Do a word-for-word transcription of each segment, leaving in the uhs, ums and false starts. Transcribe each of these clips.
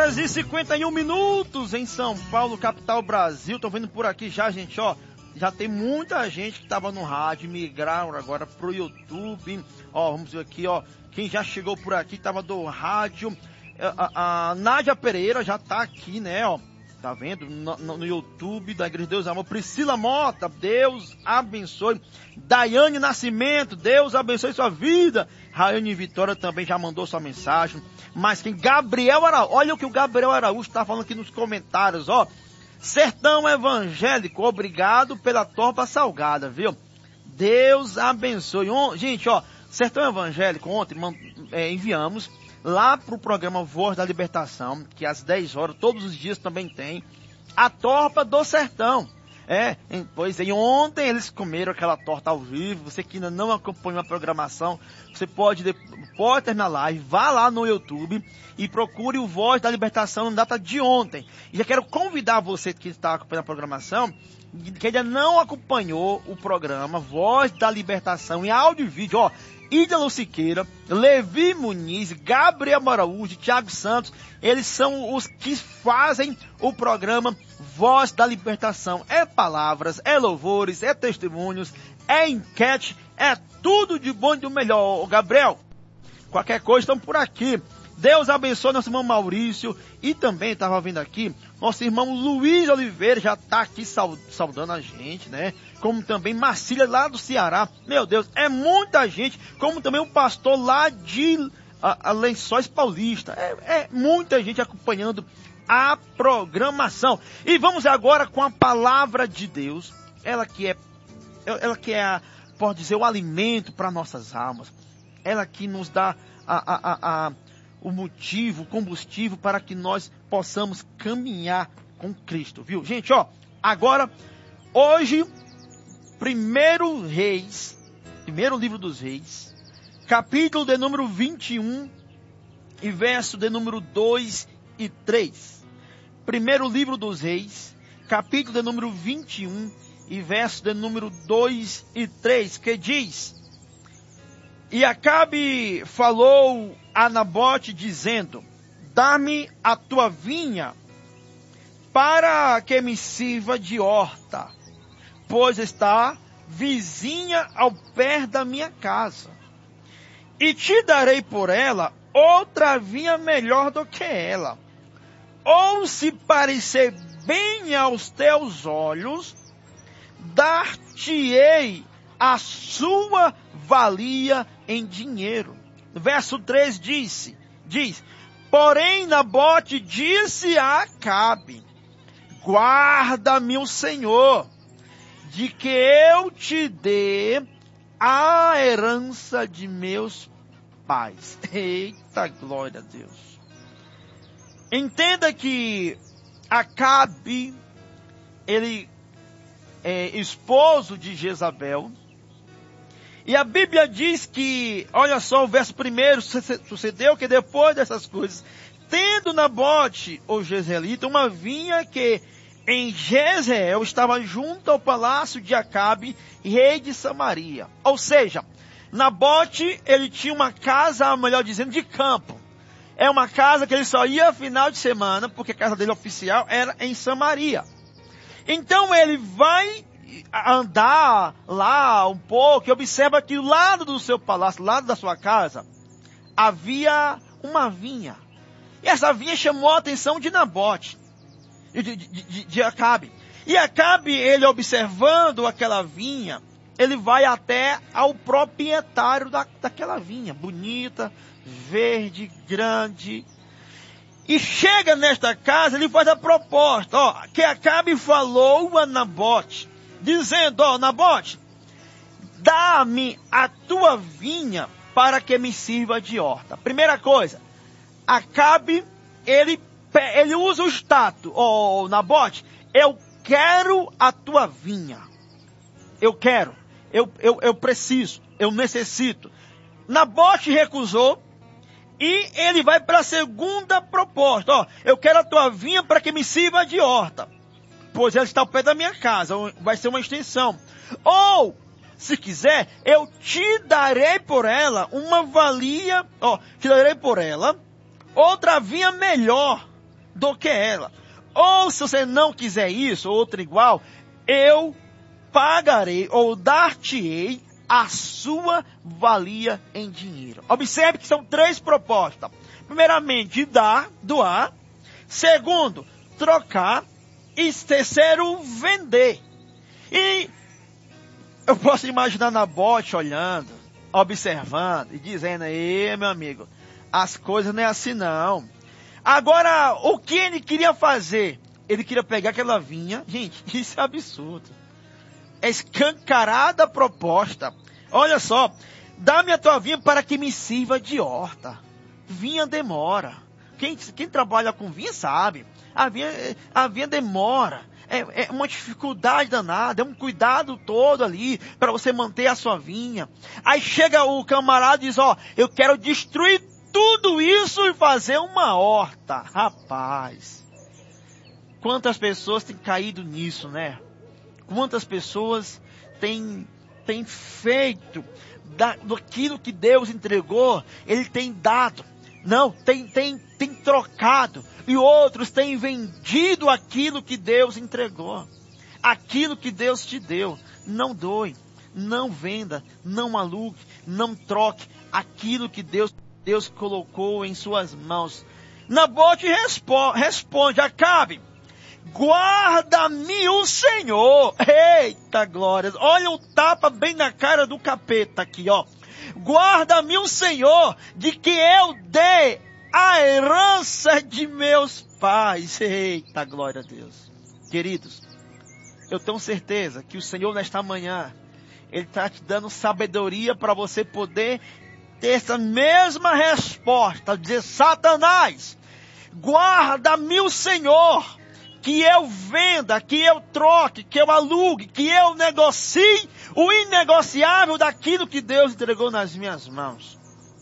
horas e cinquenta e um minutos em São Paulo, capital Brasil. Tô vendo por aqui já, gente, ó. Já tem muita gente que tava no rádio, migraram agora pro YouTube. Ó, vamos ver aqui, ó. Quem já chegou por aqui, tava do rádio. A, a Nádia Pereira já tá aqui, né, ó. Tá vendo? No, no, no YouTube da Igreja de Deus Amor. Priscila Mota, Deus abençoe. Daiane Nascimento, Deus abençoe sua vida. Raiane Vitória também já mandou sua mensagem. Mas quem? Gabriel Araújo. Olha o que o Gabriel Araújo tá falando aqui nos comentários, ó. Sertão Evangélico, obrigado pela torta salgada, viu? Deus abençoe. Gente, ó, Sertão Evangélico, ontem é, enviamos lá pro programa Voz da Libertação, que às dez horas, todos os dias também tem, a torta do Sertão. É, pois é, ontem eles comeram aquela torta ao vivo. Você que ainda não acompanhou a programação, você pode, pode terminar a live, vá lá no YouTube e procure o Voz da Libertação na data de ontem. E já quero convidar você que está acompanhando a programação, que ainda não acompanhou o programa Voz da Libertação em áudio e vídeo, ó, Ídalo Siqueira, Levi Muniz, Gabriel Araújo, Thiago Santos, eles são os que fazem o programa Voz da Libertação. É palavras, é louvores, é testemunhos, é enquete, é tudo de bom e do melhor. Ô, Gabriel, qualquer coisa, estamos por aqui. Deus abençoe nosso irmão Maurício. E também estava vendo aqui, nosso irmão Luiz Oliveira já está aqui saudando a gente, né? Como também Marcília lá do Ceará. Meu Deus, é muita gente. Como também o pastor lá de a, a Lençóis Paulista. É, é muita gente acompanhando a programação. E vamos agora com a palavra de Deus. Ela que é, ela que é, a, pode dizer, o alimento para nossas almas. Ela que nos dá a, a, a, a o motivo, o combustível para que nós possamos caminhar com Cristo, viu? Gente, ó, agora, hoje, primeiro Reis, primeiro livro dos Reis, capítulo de número vinte e um e verso de número dois e três. Primeiro livro dos Reis, capítulo de número vinte e um e verso de número dois e três, que diz: E Acabe falou a Nabote dizendo: Dá-me a tua vinha para que me sirva de horta, pois está vizinha ao pé da minha casa. E te darei por ela outra vinha melhor do que ela. Ou se parecer bem aos teus olhos, dar-te-ei a sua valia em dinheiro. Verso três disse, diz, porém Nabote disse a Acabe: guarda-me o Senhor, de que eu te dê a herança de meus pais. Eita, glória a Deus. Entenda que Acabe, ele é esposo de Jezabel. E a Bíblia diz que, olha só o verso primeiro, sucedeu que depois dessas coisas, tendo Nabote, o jezreelita, uma vinha que em Jezreel estava junto ao palácio de Acabe, rei de Samaria. Ou seja, Nabote, ele tinha uma casa, melhor dizendo, de campo. É uma casa que ele só ia final de semana, porque a casa dele oficial era em Samaria. Então ele vai andar lá um pouco e observa que do lado do seu palácio, do lado da sua casa, havia uma vinha. E essa vinha chamou a atenção de Nabote, de, de, de, de Acabe. E Acabe, ele observando aquela vinha, ele vai até ao proprietário da, daquela vinha, bonita, verde, grande. E chega nesta casa, ele faz a proposta, ó, que Acabe falou a Nabote, dizendo, ó, Nabote, dá-me a tua vinha para que me sirva de horta. Primeira coisa, Acabe, ele, ele usa o status, ó, Nabote, eu quero a tua vinha. Eu quero, eu, eu, eu preciso, eu necessito. Nabote recusou e ele vai para a segunda proposta, ó, eu quero a tua vinha para que me sirva de horta, pois ela está ao pé da minha casa, vai ser uma extensão. Ou, se quiser, eu te darei por ela uma valia, ó, te darei por ela outra vinha melhor do que ela. Ou se você não quiser isso, ou outra igual, eu pagarei ou dar-te-ei a sua valia em dinheiro. Observe que são três propostas. Primeiramente, dar, doar. Segundo, trocar. E terceiro, vender. E eu posso imaginar Nabote olhando, observando e dizendo, ei, meu amigo, as coisas não é assim não. Agora, o que ele queria fazer? Ele queria pegar aquela vinha. Gente, isso é absurdo. É escancarada a proposta. Olha só, dá-me a tua vinha para que me sirva de horta. Vinha demora. Quem, quem trabalha com vinha sabe. A vinha, a vinha demora. É, é uma dificuldade danada. É um cuidado todo ali para você manter a sua vinha. Aí chega o camarada e diz, ó, eu quero destruir tudo isso e fazer uma horta. Rapaz, quantas pessoas têm caído nisso, né? Quantas pessoas têm, têm feito da, daquilo que Deus entregou, Ele tem dado. Não, tem, tem, tem trocado. E outros têm vendido aquilo que Deus entregou. Aquilo que Deus te deu. Não doe, não venda, não alugue, não troque aquilo que Deus, Deus colocou em suas mãos. Nabote respo, responde, Acabe, guarda-me o Senhor. Eita glória. Olha o tapa bem na cara do capeta aqui, ó. Guarda-me o Senhor de que eu dê a herança de meus pais. Eita glória a Deus. Queridos, eu tenho certeza que o Senhor nesta manhã, Ele está te dando sabedoria para você poder ter essa mesma resposta. Dizer, Satanás, guarda-me o Senhor, que eu venda, que eu troque, que eu alugue, que eu negocie o inegociável daquilo que Deus entregou nas minhas mãos.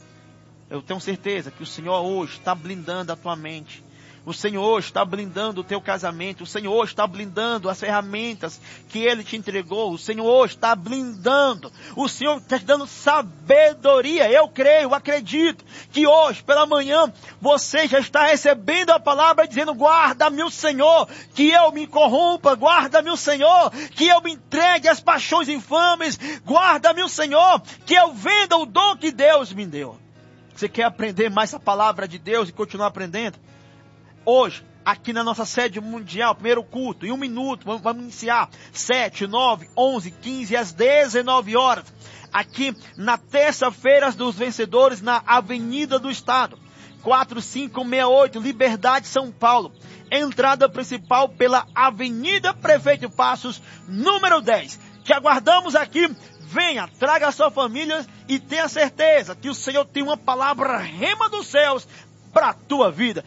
Eu tenho certeza que o Senhor hoje está blindando a tua mente. O Senhor hoje está blindando o teu casamento. O Senhor hoje está blindando as ferramentas que Ele te entregou. O Senhor hoje está blindando. O Senhor está te dando sabedoria. Eu creio, eu acredito que hoje, pela manhã, você já está recebendo a palavra dizendo, guarda-me o Senhor, que eu me corrompa. Guarda-me o Senhor, que eu me entregue às paixões infames. Guarda-me o Senhor, que eu venda o dom que Deus me deu. Você quer aprender mais a palavra de Deus e continuar aprendendo? Hoje, aqui na nossa sede mundial, primeiro culto, em um minuto, vamos, vamos iniciar, sete, nove, onze, quinze, às dezenove horas, aqui na terça-feira dos vencedores, na Avenida do Estado, quatro cinco seis oito, Liberdade, São Paulo, entrada principal pela Avenida Prefeito Passos, número dez, te aguardamos aqui. Venha, traga a sua família e tenha certeza que o Senhor tem uma palavra rema dos céus para a tua vida.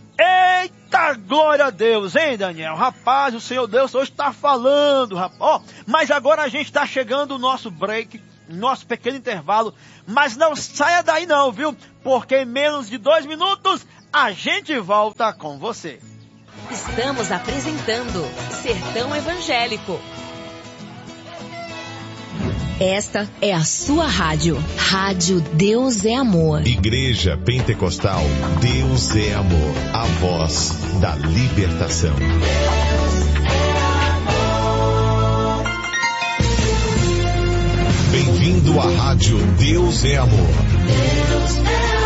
Eita, glória a Deus, hein, Daniel? Rapaz, o Senhor Deus hoje está falando, rapaz. Ó, mas agora a gente está chegando o nosso break, nosso pequeno intervalo. Mas não saia daí não, viu? Porque em menos de dois minutos a gente volta com você. Estamos apresentando Sertão Evangélico. Esta é a sua rádio. Rádio Deus é Amor. Igreja Pentecostal Deus é Amor. A voz da libertação. Bem-vindo à rádio Deus é Amor. Deus é amor.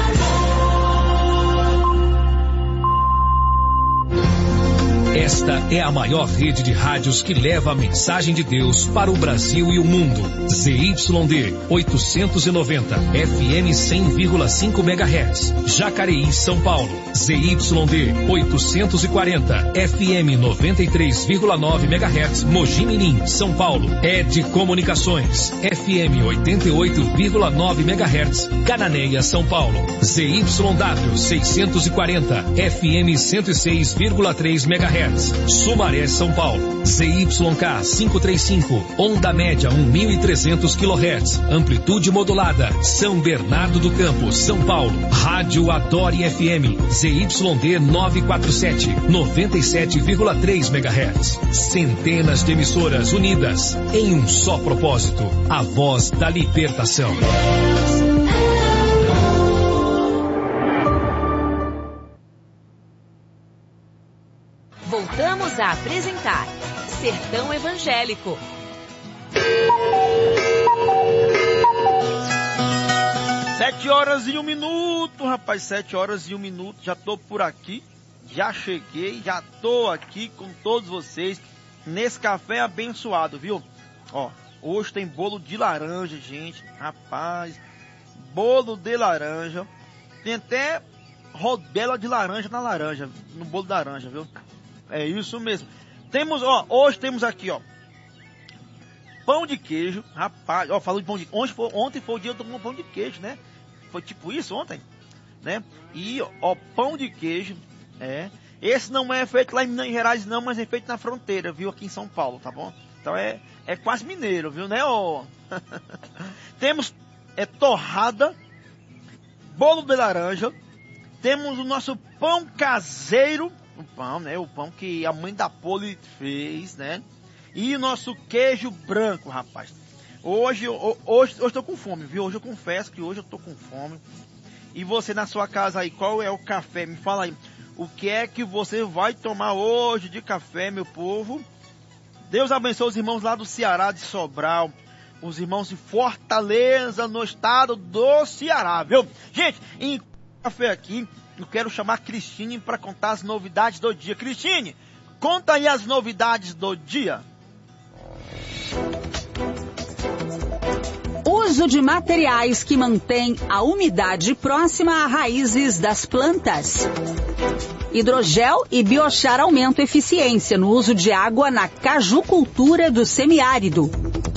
Esta é a maior rede de rádios que leva a mensagem de Deus para o Brasil e o mundo. Z Y D oitocentos e noventa, F M cem vírgula cinco megahertz. Jacareí, São Paulo. Z Y D oitocentos e quarenta, F M noventa e três vírgula nove megahertz. Mogi Mirim, São Paulo. Ed Comunicações, F M oitenta e oito vírgula nove megahertz. Cananéia, São Paulo. Z Y W seiscentos e quarenta, F M cento e seis vírgula três megahertz. Sumaré, São Paulo. Z Y K quinhentos e trinta e cinco, onda média mil e trezentos quilohertz, amplitude modulada. São Bernardo do Campo, São Paulo. Rádio Adore F M, Z Y D novecentos e quarenta e sete, noventa e sete vírgula três megahertz. Centenas de emissoras unidas em um só propósito, a voz da libertação. Voltamos a apresentar Sertão Evangélico. Sete horas e um minuto, rapaz, sete horas e um minuto, já tô por aqui, já cheguei, já tô aqui com todos vocês nesse café abençoado, viu? Ó, hoje tem bolo de laranja, gente, rapaz, bolo de laranja, tem até rodela de laranja na laranja, no bolo de laranja, viu? É isso mesmo. Temos, ó, hoje temos aqui, ó, pão de queijo, rapaz, ó, falou de pão de queijo, ontem foi, ontem foi o dia do pão de queijo, né? Foi tipo isso ontem, né? E, ó, pão de queijo, é. Esse não é feito lá em Minas Gerais não, mas é feito na fronteira, viu? Aqui em São Paulo, tá bom? Então é, é quase mineiro, viu, né, ó? Temos, é, torrada, bolo de laranja, temos o nosso pão caseiro, o pão, né? O pão que a mãe da Poli fez, né? E o nosso queijo branco, rapaz. Hoje, hoje, hoje eu tô com fome, viu? Hoje eu confesso que hoje eu tô com fome. E você na sua casa aí, qual é o café? Me fala aí. O que é que você vai tomar hoje de café, meu povo? Deus abençoe os irmãos lá do Ceará, de Sobral. Os irmãos de Fortaleza, no estado do Ceará, viu? Gente, em café aqui, eu quero chamar a Cristine para contar as novidades do dia. Cristine, conta aí as novidades do dia. Uso de materiais que mantêm a umidade próxima a raízes das plantas. Hidrogel e biochar aumentam eficiência no uso de água na cajucultura do semiárido.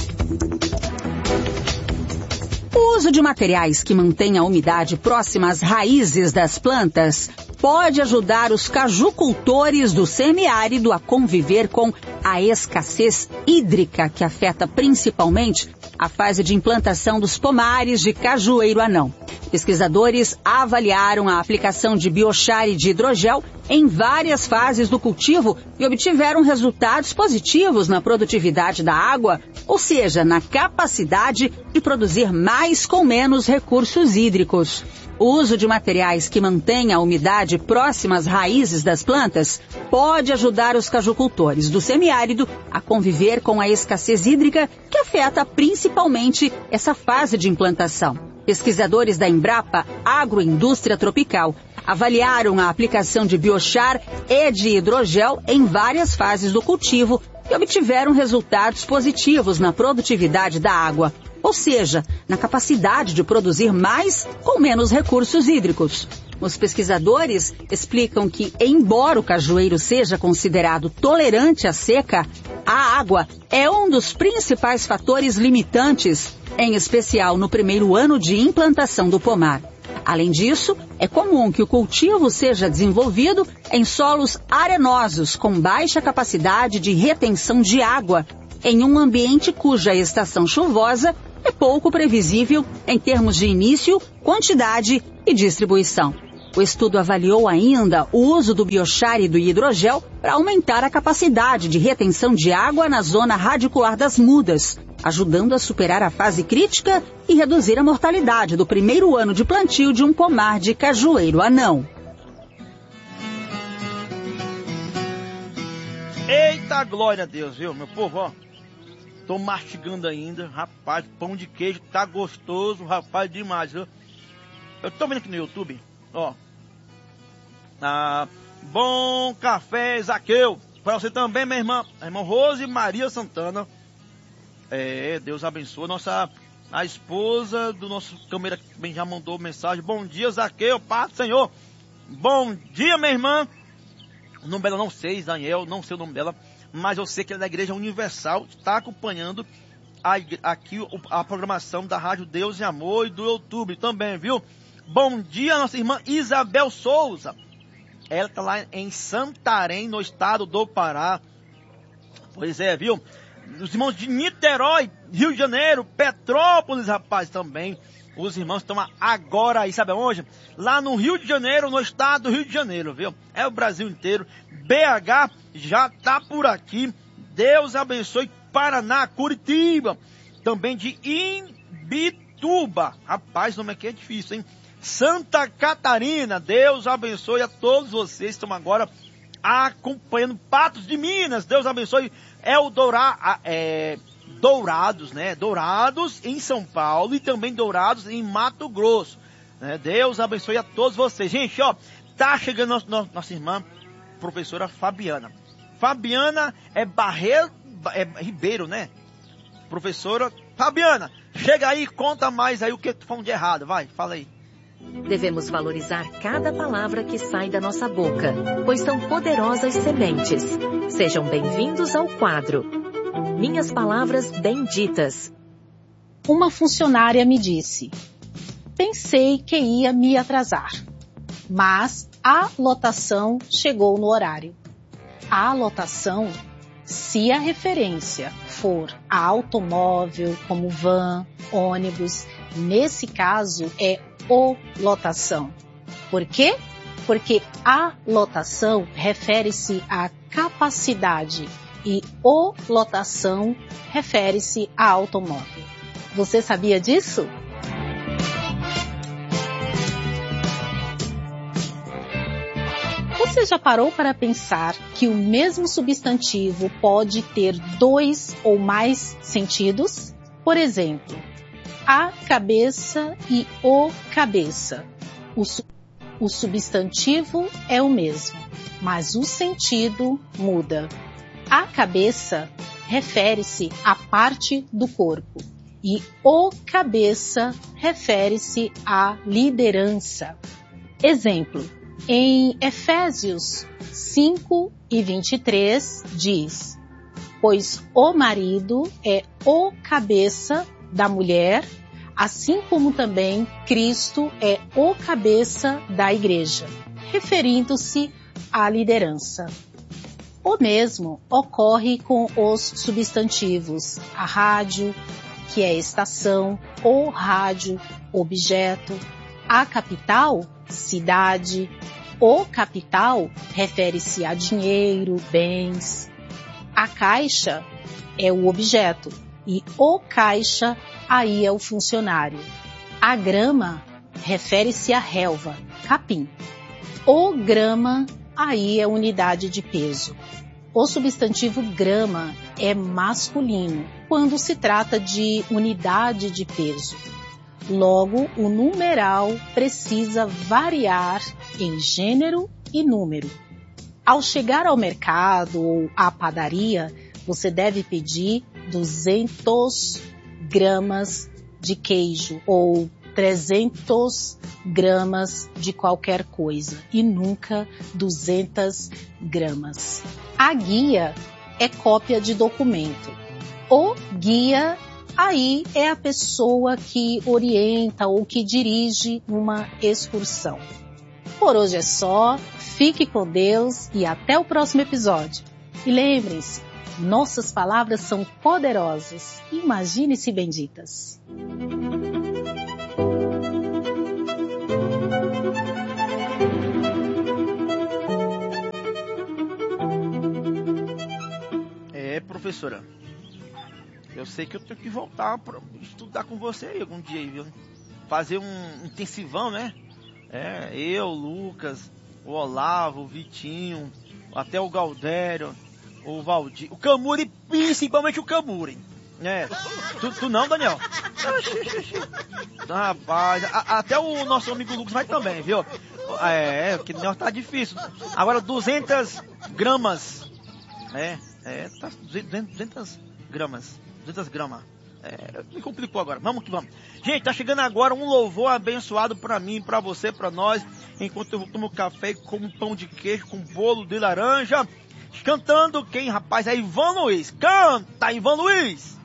O uso de materiais que mantêm a umidade próxima às raízes das plantas pode ajudar os cajucultores do semiárido a conviver com a escassez hídrica que afeta principalmente a fase de implantação dos pomares de cajueiro anão. Pesquisadores avaliaram a aplicação de biochar e de hidrogel em várias fases do cultivo e obtiveram resultados positivos na produtividade da água, ou seja, na capacidade de produzir mais com menos recursos hídricos. O uso de materiais que mantêm a umidade próxima às raízes das plantas pode ajudar os cajucultores do semiárido a conviver com a escassez hídrica que afeta principalmente essa fase de implantação. Pesquisadores da Embrapa Agroindústria Tropical avaliaram a aplicação de biochar e de hidrogel em várias fases do cultivo e obtiveram resultados positivos na produtividade da água, ou seja, na capacidade de produzir mais com menos recursos hídricos. Os pesquisadores explicam que, embora o cajueiro seja considerado tolerante à seca, a água é um dos principais fatores limitantes, em especial no primeiro ano de implantação do pomar. Além disso, é comum que o cultivo seja desenvolvido em solos arenosos com baixa capacidade de retenção de água, em um ambiente cuja estação chuvosa é pouco previsível em termos de início, quantidade e distribuição. O estudo avaliou ainda o uso do biochar e do hidrogel para aumentar a capacidade de retenção de água na zona radicular das mudas, ajudando a superar a fase crítica e reduzir a mortalidade do primeiro ano de plantio de um pomar de cajueiro anão. Eita, glória a Deus, viu, meu povo, ó. Tô mastigando ainda, rapaz, pão de queijo tá gostoso, rapaz, demais, viu? Eu tô vendo aqui no YouTube, ó. Ah, bom café, Zaqueu. Pra você também, minha irmã, a irmã Rose Maria Santana. É, Deus abençoe. Nossa, a esposa do nosso câmera bem já mandou mensagem. Bom dia, Zaqueu, paz do Senhor. Bom dia, minha irmã. O nome dela não sei, Daniel, não sei o nome dela. Mas eu sei que ela é da Igreja Universal, está acompanhando a, aqui a programação da Rádio Deus e Amor e do YouTube também, viu? Bom dia, nossa irmã Isabel Souza. Ela está lá em Santarém, no estado do Pará. Pois é, viu? Os irmãos de Niterói, Rio de Janeiro, Petrópolis, rapaz, também. Os irmãos estão agora aí, sabe aonde? Lá no Rio de Janeiro, no estado do Rio de Janeiro, viu? É o Brasil inteiro. B H já tá por aqui. Deus abençoe Paraná, Curitiba. Também de Imbituba. Rapaz, o nome aqui é difícil, hein? Santa Catarina. Deus abençoe a todos vocês que estão agora acompanhando Patos de Minas. Deus abençoe. É o Doura, é, Dourados, né? Dourados em São Paulo e também Dourados em Mato Grosso. Né? Deus abençoe a todos vocês. Gente, ó, tá chegando nosso, nosso, nossa irmã, professora Fabiana. Fabiana é Barreiro, é Ribeiro, né? Professora Fabiana, chega aí, conta mais aí o que tu falou de errado. Vai, fala aí. Devemos valorizar cada palavra que sai da nossa boca, pois são poderosas sementes. Sejam bem-vindos ao quadro Minhas Palavras Benditas. Uma funcionária me disse: pensei que ia me atrasar, mas a lotação chegou no horário. A lotação, se a referência for a automóvel, como van, ônibus, nesse caso é o lotação. Por quê? Porque a lotação refere-se à capacidade e o lotação refere-se a automóvel. Você sabia disso? Você já parou para pensar que o mesmo substantivo pode ter dois ou mais sentidos? Por exemplo, a cabeça e o cabeça. O, su- o substantivo é o mesmo, mas o sentido muda. A cabeça refere-se à parte do corpo e o cabeça refere-se à liderança. Exemplo, em Efésios cinco e vinte e três diz: pois o marido é o cabeça da mulher, assim como também Cristo é o cabeça da igreja, referindo-se à liderança. O mesmo ocorre com os substantivos a rádio, que é estação, o rádio, objeto, a capital, cidade, o capital refere-se a dinheiro, bens, a caixa é o objeto e o caixa aí é o funcionário. A grama refere-se à relva, capim. O grama aí é unidade de peso. O substantivo grama é masculino quando se trata de unidade de peso. Logo, o numeral precisa variar em gênero e número. Ao chegar ao mercado ou à padaria, você deve pedir duzentas gramas de queijo ou trezentas gramas de qualquer coisa e nunca duzentas gramas. A guia é cópia de documento. O guia aí é a pessoa que orienta ou que dirige uma excursão. Por hoje é só, fique com Deus e até o próximo episódio. E lembrem-se, nossas palavras são poderosas. Imagine-se benditas. É, professora. Eu sei que eu tenho que voltar para estudar com você aí algum dia, viu? Fazer um intensivão, né? É, eu, Lucas, o Olavo, o Vitinho, até o Galdério, o Valdir, o Camuri, principalmente o Camuri. É, tu, tu não, Daniel? Rapaz, a, até o nosso amigo Lucas vai também, viu? É, que não tá difícil. Agora duzentas gramas. É, é, tá duzentas gramas. duzentas gramas. É, me complicou agora. Vamos que vamos. Gente, tá chegando agora um louvor abençoado pra mim, pra você, pra nós. Enquanto eu tomo café e como pão de queijo com bolo de laranja. Cantando quem, rapaz? É Ivan Luiz. Canta, Ivan Luiz!